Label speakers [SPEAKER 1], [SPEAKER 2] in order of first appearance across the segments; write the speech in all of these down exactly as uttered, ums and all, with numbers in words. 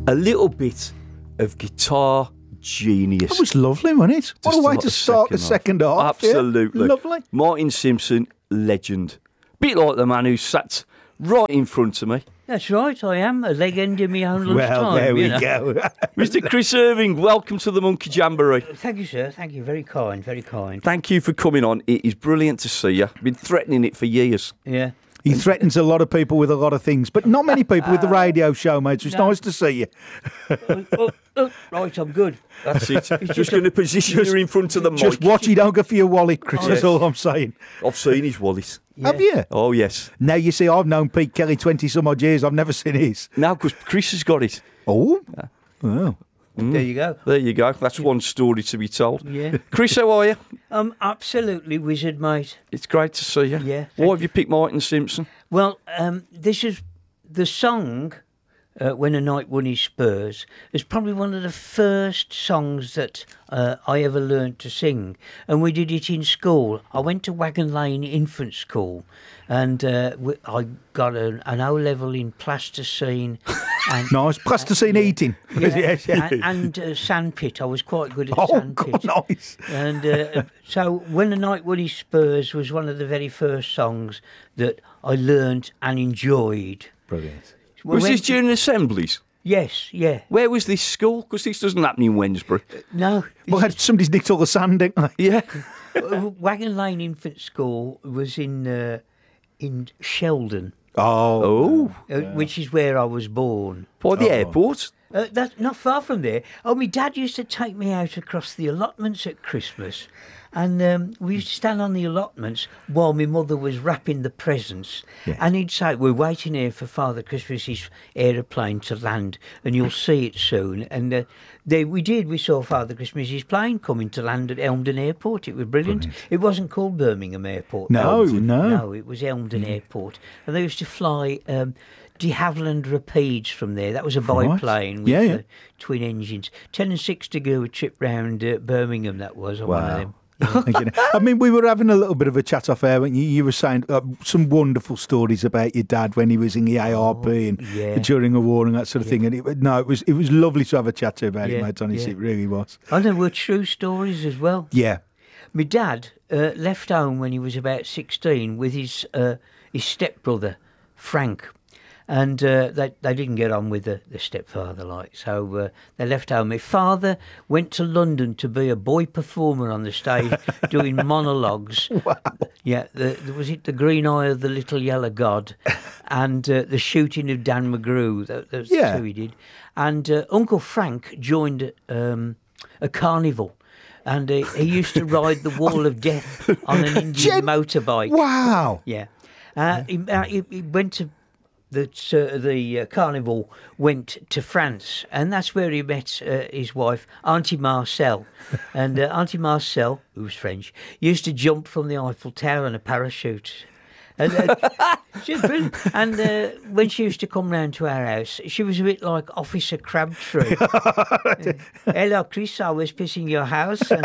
[SPEAKER 1] a little bit of guitar genius.
[SPEAKER 2] That was lovely, wasn't it? What
[SPEAKER 1] Just
[SPEAKER 2] a way
[SPEAKER 1] like
[SPEAKER 2] to
[SPEAKER 1] the
[SPEAKER 2] start the
[SPEAKER 1] second
[SPEAKER 2] second half. yeah.
[SPEAKER 1] Absolutely.
[SPEAKER 2] Lovely.
[SPEAKER 1] Martin Simpson, legend. Bit like the man who sat right in front of me.
[SPEAKER 3] That's right, I am a legend in my own lunchtime.
[SPEAKER 2] Well, there we
[SPEAKER 3] you know.
[SPEAKER 2] go.
[SPEAKER 1] Mister Chris Irving, welcome to the Monkey Jamboree.
[SPEAKER 3] Thank you, sir. Thank you. Very kind. Very kind.
[SPEAKER 1] Thank you for coming on. It is brilliant to see you. I've been threatening it for years.
[SPEAKER 3] Yeah.
[SPEAKER 2] He threatens a lot of people with a lot of things, but not many people with the radio show, mate. So it's
[SPEAKER 3] No.
[SPEAKER 2] nice to see you.
[SPEAKER 3] oh, oh, oh, right, I'm good.
[SPEAKER 1] That's it. Just going to position you in front of the mic.
[SPEAKER 2] Just watch you don't go for your wallet, Chris. That's all I'm saying.
[SPEAKER 1] I've seen his wallet.
[SPEAKER 2] Have you?
[SPEAKER 1] Oh, yes.
[SPEAKER 2] Now, you see, I've known Pete Kelly twenty some odd years. I've never seen his.
[SPEAKER 1] Now, because Chris has got it.
[SPEAKER 2] Oh? Oh.
[SPEAKER 3] There you go.
[SPEAKER 1] There you go. That's one story to be told.
[SPEAKER 3] Yeah.
[SPEAKER 1] Chris, how are you?
[SPEAKER 3] I'm absolutely wizard, mate.
[SPEAKER 1] It's great to see you.
[SPEAKER 3] Yeah,
[SPEAKER 1] Why
[SPEAKER 3] thank
[SPEAKER 1] have you picked Martin Simpson?
[SPEAKER 3] Well, um, this is the song, uh, When a Knight Won His Spurs, is probably one of the first songs that uh, I ever learned to sing. And we did it in school. I went to Wagon Lane Infant School and uh, w- I got an, an O-level in plasticine. And,
[SPEAKER 2] Nice. Plasticine eating.
[SPEAKER 3] Yeah,
[SPEAKER 2] Yes, yeah.
[SPEAKER 3] and, and uh, sandpit. I was quite good at
[SPEAKER 2] Oh,
[SPEAKER 3] sandpit.
[SPEAKER 2] God, nice.
[SPEAKER 3] And uh, so, When the Night Won His Spurs was one of the very first songs that I learnt and enjoyed.
[SPEAKER 2] Brilliant.
[SPEAKER 3] We
[SPEAKER 1] Was
[SPEAKER 3] went
[SPEAKER 1] this
[SPEAKER 3] to-
[SPEAKER 1] during assemblies?
[SPEAKER 3] Yes, yeah.
[SPEAKER 1] Where was this school? Because this doesn't happen in Wednesbury.
[SPEAKER 3] No,
[SPEAKER 2] Well, somebody's nicked all the sand, didn't they?
[SPEAKER 1] Yeah.
[SPEAKER 3] Wagon Lane Infant School was in uh, in Sheldon,
[SPEAKER 2] Oh.
[SPEAKER 1] Oh.
[SPEAKER 3] uh, which is where I was born.
[SPEAKER 1] By the airport?
[SPEAKER 3] Uh, that's not far from there. Oh, my dad used to take me out across the allotments at Christmas. And um, we used to stand on the allotments while my mother was wrapping the presents.
[SPEAKER 2] Yeah.
[SPEAKER 3] And he'd say, we're waiting here for Father Christmas's aeroplane to land and you'll see it soon. And uh, they, we did. We saw Father Christmas's plane coming to land at Elmdon Airport. It was brilliant.
[SPEAKER 2] Brilliant.
[SPEAKER 3] It wasn't called Birmingham Airport.
[SPEAKER 2] No,
[SPEAKER 3] Elmdon.
[SPEAKER 2] no.
[SPEAKER 3] No, it was Elmdon Airport. And they used to fly... Um, de Havilland Rapides from there. That was a
[SPEAKER 2] Right.
[SPEAKER 3] biplane with
[SPEAKER 2] Yeah, yeah.
[SPEAKER 3] Uh, twin engines. Ten and six to go a trip round uh, Birmingham. That was on one of
[SPEAKER 2] Wow.
[SPEAKER 3] them.
[SPEAKER 2] You know, I mean, we were having a little bit of a chat off air, weren't you? You were saying uh, some wonderful stories about your dad when he was in the A R P and
[SPEAKER 3] yeah.
[SPEAKER 2] during a war and that sort of thing. And it, no, it was it was lovely to have a chat to you about it,
[SPEAKER 3] Yeah,
[SPEAKER 2] mate. Honestly,
[SPEAKER 3] yeah.
[SPEAKER 2] it really was.
[SPEAKER 3] And there were true stories as well.
[SPEAKER 2] Yeah.
[SPEAKER 3] My dad uh, left home when he was about sixteen with his uh, his stepbrother Frank, and uh, they they didn't get on with the, the stepfather, like so. Uh, they left home. My father went to London to be a boy performer on the stage, doing monologues.
[SPEAKER 2] Wow.
[SPEAKER 3] Yeah, the, the, was it The Green Eye of the Little Yellow God, and uh, the shooting of Dan McGrew. That, that's
[SPEAKER 2] Yeah.
[SPEAKER 3] who he did. And uh, Uncle Frank joined um, a carnival. And uh, he used to ride the Wall of Death on an Indian
[SPEAKER 2] Jen-
[SPEAKER 3] motorbike.
[SPEAKER 2] Wow.
[SPEAKER 3] Yeah, uh, he, uh, he, he went to the uh, the uh, carnival. Went to France, and that's where he met uh, his wife, Auntie Marcel. And uh, Auntie Marcel, who was French, used to jump from the Eiffel Tower on a parachute. And, uh, she was brilliant. And uh, when she used to come round to our house, she was a bit like Officer Crabtree. Uh, Hello, Chris, I was pissing your house. And,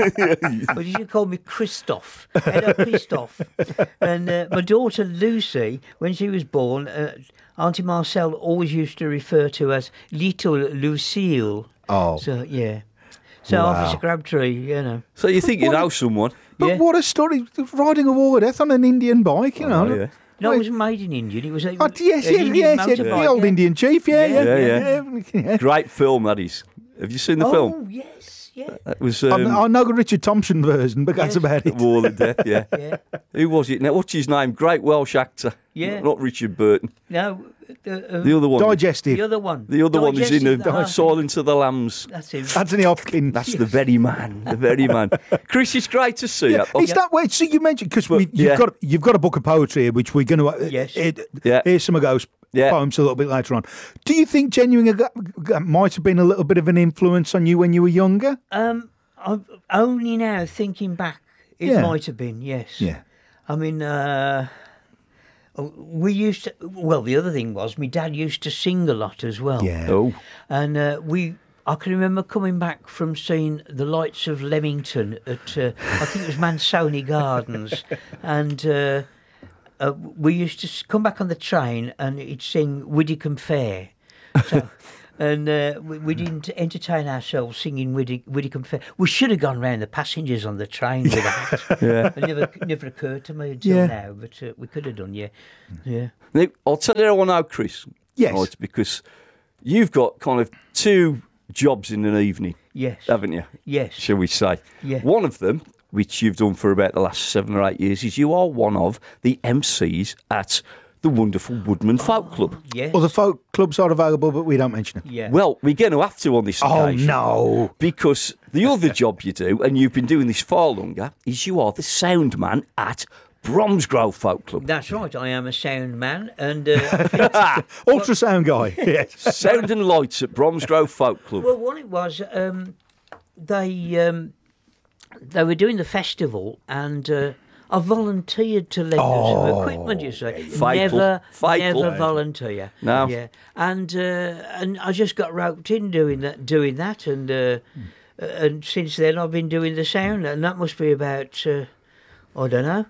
[SPEAKER 3] uh, but you should call me Christophe. Hello, Christophe. And uh, my daughter Lucy, when she was born, uh, Auntie Marcel always used to refer to as Little Lucille.
[SPEAKER 2] Oh.
[SPEAKER 3] So, yeah. So,
[SPEAKER 2] Wow.
[SPEAKER 3] Officer Crabtree, you know.
[SPEAKER 1] So you think you know someone?
[SPEAKER 2] But
[SPEAKER 3] Yeah.
[SPEAKER 2] what a story. Riding a Wall of Death on an Indian bike, you know.
[SPEAKER 1] Oh, yeah.
[SPEAKER 3] No, it wasn't made in Indian. It was a,
[SPEAKER 2] Oh, yes,
[SPEAKER 3] an
[SPEAKER 2] yes,
[SPEAKER 3] Indian
[SPEAKER 2] yes, yes,
[SPEAKER 3] motorbike,
[SPEAKER 2] the old
[SPEAKER 3] yeah.
[SPEAKER 2] Indian chief, yeah, yeah,
[SPEAKER 1] Yeah,
[SPEAKER 2] yeah.
[SPEAKER 1] yeah.
[SPEAKER 2] yeah.
[SPEAKER 1] Great film, that is. Have you seen the
[SPEAKER 3] Oh,
[SPEAKER 1] film?
[SPEAKER 3] yes, yeah.
[SPEAKER 1] That was
[SPEAKER 2] I,
[SPEAKER 1] um,
[SPEAKER 2] I know the Richard Thompson version, but that's
[SPEAKER 3] Yes.
[SPEAKER 2] about it.
[SPEAKER 1] Wall of Death, yeah.
[SPEAKER 3] Yeah.
[SPEAKER 1] Who was it? Now, what's his name? Great Welsh actor.
[SPEAKER 3] Yeah.
[SPEAKER 1] Not Richard Burton.
[SPEAKER 3] No, the, uh,
[SPEAKER 1] The other one.
[SPEAKER 2] Digestive.
[SPEAKER 3] the other one.
[SPEAKER 1] The other one is in
[SPEAKER 3] Digestive,
[SPEAKER 1] the
[SPEAKER 3] ah,
[SPEAKER 1] Silence of the Lambs.
[SPEAKER 3] That's him.
[SPEAKER 2] Anthony Hopkins.
[SPEAKER 1] That's the very man. The very man. Chris, it's great to see
[SPEAKER 2] Yeah,
[SPEAKER 1] you.
[SPEAKER 2] is that way? So you mentioned because
[SPEAKER 1] But,
[SPEAKER 2] you've
[SPEAKER 1] yeah.
[SPEAKER 2] got you've got a book of poetry here, which we're going to uh,
[SPEAKER 3] Yes.
[SPEAKER 2] uh,
[SPEAKER 1] Yeah.
[SPEAKER 2] hear some of those
[SPEAKER 1] Yeah.
[SPEAKER 2] poems a little bit later on. Do you think genuinely that, that might have been a little bit of an influence on you when you were younger?
[SPEAKER 3] Um, I'm only now thinking back, it
[SPEAKER 2] Yeah.
[SPEAKER 3] might have been, yes.
[SPEAKER 2] Yeah.
[SPEAKER 3] I mean, uh, we used to, well, the other thing was my dad used to sing a lot as well.
[SPEAKER 2] Yeah.
[SPEAKER 1] Oh,
[SPEAKER 3] And uh, we, I can remember coming back from seeing the lights of Leamington at, uh, I think it was Mansoni Gardens, and uh, uh, we used to s- come back on the train and he'd sing Widdicombe Fair. So, And uh, we, we didn't entertain ourselves singing Widdy, Widdicombe Fair. We should have gone round the passengers on the train with that.
[SPEAKER 1] Yeah.
[SPEAKER 3] It never, never occurred to me until
[SPEAKER 2] Yeah.
[SPEAKER 3] now, but uh, we could have done, yeah. Yeah.
[SPEAKER 1] Now, I'll tell you how I know, Chris.
[SPEAKER 2] Yes.
[SPEAKER 1] Right, because you've got kind of two jobs in an evening,
[SPEAKER 3] Yes.
[SPEAKER 1] haven't you?
[SPEAKER 3] Yes.
[SPEAKER 1] Shall we say?
[SPEAKER 3] Yeah.
[SPEAKER 1] One of them, which you've done for about the last seven or eight years, is you are one of the M Cs at the wonderful Woodman Folk Club.
[SPEAKER 3] Yes.
[SPEAKER 2] Well, the folk clubs are available, but we don't mention it.
[SPEAKER 3] Yeah.
[SPEAKER 1] Well, we're going to have to on this
[SPEAKER 2] Oh,
[SPEAKER 1] occasion.
[SPEAKER 2] no.
[SPEAKER 1] Because the other job you do, and you've been doing this far longer, is you are the sound man at Bromsgrove Folk Club.
[SPEAKER 3] That's right. I am a sound man, and uh, I think-
[SPEAKER 2] Ultrasound guy. Yes.
[SPEAKER 1] Sound and lights at Bromsgrove Folk Club.
[SPEAKER 3] well, what it was, um, they um, they were doing the festival, and uh, I volunteered to lend them
[SPEAKER 2] Oh,
[SPEAKER 3] some equipment. You see,
[SPEAKER 1] Fatal.
[SPEAKER 3] never,
[SPEAKER 1] Fatal.
[SPEAKER 3] never volunteer.
[SPEAKER 1] No.
[SPEAKER 3] Yeah, and uh, and I just got roped in doing that, doing that, and uh, and since then I've been doing the sound, and that must be about uh, I don't know,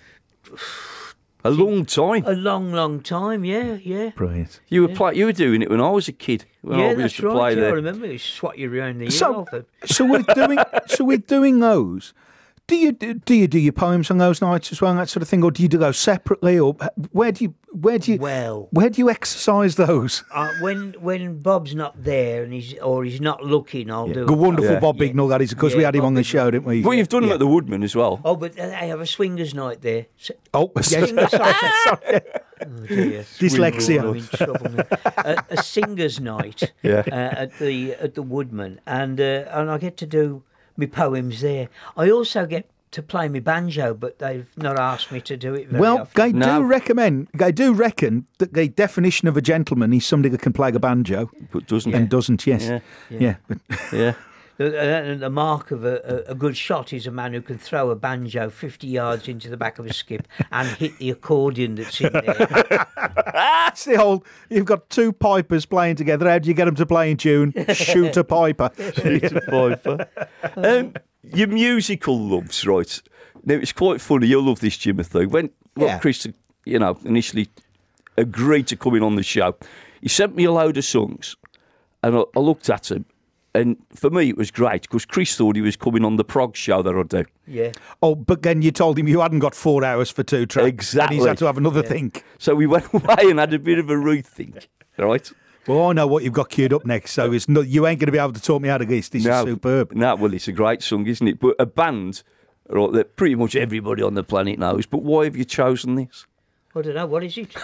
[SPEAKER 1] A long time.
[SPEAKER 3] a long, long time. Yeah, yeah.
[SPEAKER 2] Brilliant.
[SPEAKER 1] You were play, you were doing it when I was a kid. When I
[SPEAKER 3] Yeah,
[SPEAKER 1] used
[SPEAKER 3] that's
[SPEAKER 1] to
[SPEAKER 3] right.
[SPEAKER 1] play
[SPEAKER 3] Yeah, I
[SPEAKER 1] there.
[SPEAKER 3] remember it swat you around the ear
[SPEAKER 2] So,
[SPEAKER 3] off it.
[SPEAKER 2] so we're doing, so we're doing those. Do you do, do you do your poems on those nights as well, and that sort of thing, or do you do those separately, or where do you where do you
[SPEAKER 3] Well,
[SPEAKER 2] where do you exercise those?
[SPEAKER 3] Uh, when when Bob's not there and he's or he's not looking, I'll do
[SPEAKER 2] The
[SPEAKER 3] it.
[SPEAKER 2] wonderful
[SPEAKER 1] Yeah.
[SPEAKER 2] Bob Bignell, that is, because we
[SPEAKER 3] Yeah,
[SPEAKER 2] had him
[SPEAKER 3] Bob
[SPEAKER 2] on the
[SPEAKER 3] Bignell.
[SPEAKER 2] show, didn't we?
[SPEAKER 1] Well, you've done them
[SPEAKER 2] Yeah.
[SPEAKER 1] at the Woodman as well.
[SPEAKER 3] Oh, but uh, they have a swingers night there. So,
[SPEAKER 2] Oh,
[SPEAKER 3] Swingers
[SPEAKER 2] sorry.
[SPEAKER 3] oh dear.
[SPEAKER 2] Dyslexia.
[SPEAKER 3] I'm in trouble now. a, a singers night
[SPEAKER 1] Yeah.
[SPEAKER 3] uh, at the at the Woodman, and uh, and I get to do my poems there. I also get to play my banjo, but they've not asked me to do it very
[SPEAKER 2] Well,
[SPEAKER 3] often.
[SPEAKER 2] they
[SPEAKER 1] No.
[SPEAKER 2] do recommend. They do reckon that the definition of a gentleman is somebody that can play a banjo
[SPEAKER 1] But doesn't
[SPEAKER 2] and
[SPEAKER 1] it?
[SPEAKER 2] doesn't. Yes,
[SPEAKER 1] Yeah.
[SPEAKER 2] yeah. But
[SPEAKER 1] Yeah.
[SPEAKER 3] The, uh, the mark of a, a, a good shot is a man who can throw a banjo fifty yards into the back of a skip and hit the accordion that's in there.
[SPEAKER 2] that's the whole. You've got two pipers playing together. How do you get them to play in tune? Shoot a piper.
[SPEAKER 1] Piper. Um, your musical loves, right? Now, it's quite funny. You'll love this, Jimothy. When well,
[SPEAKER 2] Yeah.
[SPEAKER 1] Chris, you know, initially agreed to come in on the show, he sent me a load of songs, and I, I looked at them, and for me, it was great because Chris thought he was coming on the prog show that I do.
[SPEAKER 3] Yeah.
[SPEAKER 2] Oh, but then you told him you hadn't got four hours for two tracks.
[SPEAKER 1] Exactly.
[SPEAKER 2] And he's had to have another think.
[SPEAKER 1] So we went away and had a bit of a rethink, right?
[SPEAKER 2] Well, I know what you've got queued up next, so it's no, you ain't going to be able to talk me out of this. This is superb.
[SPEAKER 1] No, well, it's a great song, isn't it? But a band right, that pretty much everybody on the planet knows. But why have you chosen this?
[SPEAKER 3] I don't know, what is it?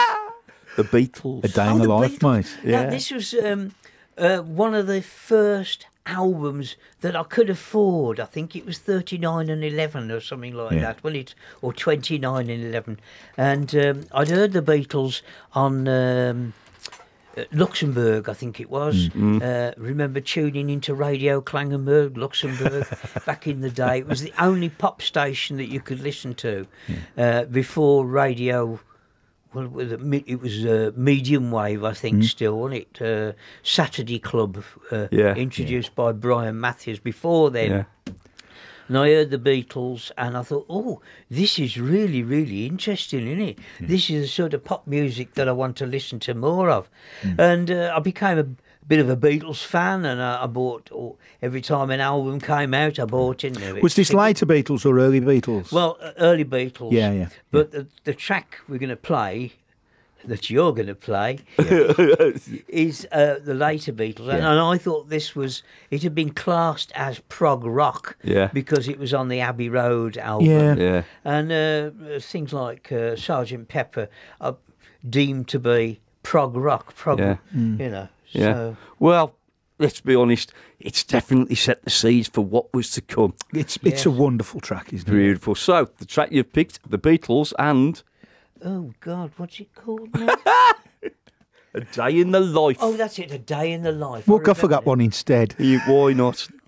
[SPEAKER 1] The Beatles.
[SPEAKER 2] A day in
[SPEAKER 3] Oh,
[SPEAKER 2] the,
[SPEAKER 3] the
[SPEAKER 2] life,
[SPEAKER 3] Beatles.
[SPEAKER 2] mate.
[SPEAKER 3] Now,
[SPEAKER 1] Yeah.
[SPEAKER 3] this was um, uh, one of the first albums that I could afford. I think it was thirty-nine and eleven or something like
[SPEAKER 2] Yeah.
[SPEAKER 3] that. Well, it or twenty-nine and eleven, and um, I'd heard the Beatles on. Um, uh, Luxembourg, I think it was. Uh, remember tuning into Radio Klangenberg, Luxembourg, back in the day. It was the only pop station that you could listen to uh, before radio. Well, it was, a me- it was uh, medium wave, I think, still, wasn't it? Uh, Saturday Club, uh,
[SPEAKER 1] Yeah.
[SPEAKER 3] introduced by Brian Matthews. Before then,
[SPEAKER 1] Yeah.
[SPEAKER 3] and I heard the Beatles, and I thought, oh, this is really, really interesting, isn't it? This is the sort of pop music that I want to listen to more of. And uh, I became a bit of a Beatles fan, and uh, I bought, oh, every time an album came out, I bought in there.
[SPEAKER 2] Was this later Beatles or early Beatles?
[SPEAKER 3] Well, uh, early Beatles.
[SPEAKER 2] Yeah, yeah,
[SPEAKER 3] But the, the track we're going to play, that you're going to play, is uh, the later Beatles. And,
[SPEAKER 2] Yeah.
[SPEAKER 3] and I thought this was, it had been classed as prog rock
[SPEAKER 1] Yeah.
[SPEAKER 3] because it was on the Abbey Road album.
[SPEAKER 2] Yeah.
[SPEAKER 1] Yeah.
[SPEAKER 3] And uh, things like uh, Sergeant Pepper are deemed to be prog rock, prog,
[SPEAKER 1] Yeah.
[SPEAKER 3] you know.
[SPEAKER 1] Yeah.
[SPEAKER 3] So,
[SPEAKER 1] Well, let's be honest. It's definitely set the seeds for what was to come.
[SPEAKER 2] it's it's a wonderful track, isn't it?
[SPEAKER 1] Beautiful. So, the track you've picked, the Beatles and
[SPEAKER 3] oh, God, what's it called now?
[SPEAKER 1] A Day in the Life.
[SPEAKER 3] Oh, that's it, A Day in the Life.
[SPEAKER 2] We'll
[SPEAKER 3] I
[SPEAKER 2] go for
[SPEAKER 3] remember
[SPEAKER 2] that one instead.
[SPEAKER 1] You- Why not?